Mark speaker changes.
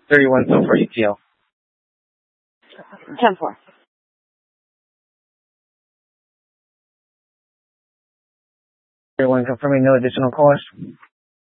Speaker 1: 31 so for ETL.
Speaker 2: 10-4.
Speaker 1: Everyone confirming no additional callers.